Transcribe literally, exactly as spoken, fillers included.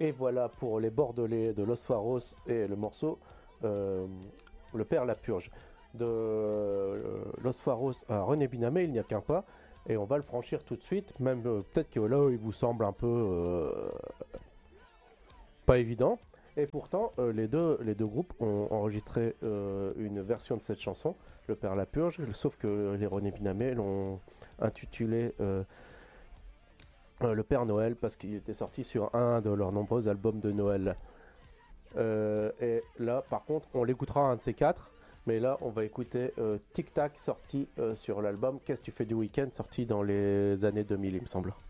Et voilà pour les Bordelais de Los Faros et le morceau euh, Le Père la Purge. De euh, Los Faros à René Binamé, il n'y a qu'un pas. Et on va le franchir tout de suite. Même euh, peut-être que là, il vous semble un peu euh, pas évident. Et pourtant, euh, les, deux, les deux groupes ont enregistré euh, une version de cette chanson, Le Père la Purge. Sauf que les René Binamé l'ont intitulé euh, euh, Le Père Noël parce qu'il était sorti sur un de leurs nombreux albums de Noël. Euh, et là, par contre, on l'écoutera un de ces quatre. Mais là, on va écouter euh, Tic Tac, sorti euh, sur l'album Qu'est-ce que tu fais du week-end, sorti dans les années deux mille, il me semble.